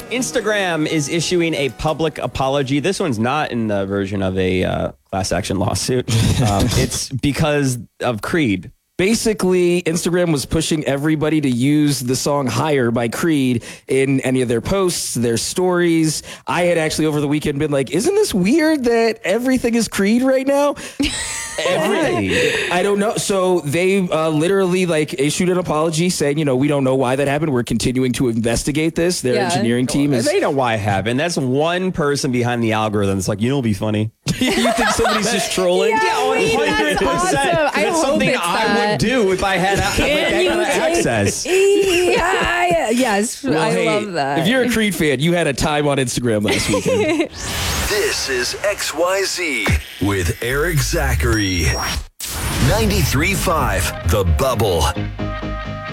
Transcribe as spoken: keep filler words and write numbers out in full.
Instagram is issuing a public apology. This one's not in the version of a uh, class action lawsuit. Um, it's because of Creed. Basically, Instagram was pushing everybody to use the song Higher by Creed in any of their posts, their stories. I had actually over the weekend been like, isn't this weird that everything is Creed right now? Every, I don't know. So they uh, literally like issued an apology saying, you know, we don't know why that happened. We're continuing to investigate this. Their Yeah. engineering team is... They know why it happened. That's one person behind the algorithm. It's like, you know, it'll be funny. You think somebody's just trolling? Yeah, wait, that's awesome. I That's hope something it's I that. would do if I had, a, if I had that kind of access. Yeah, yes, Well, I hey, love that. If you're a Creed fan, you had a time on Instagram last weekend. This is X Y Z with Eric Zachary. ninety-three point five The Bubble.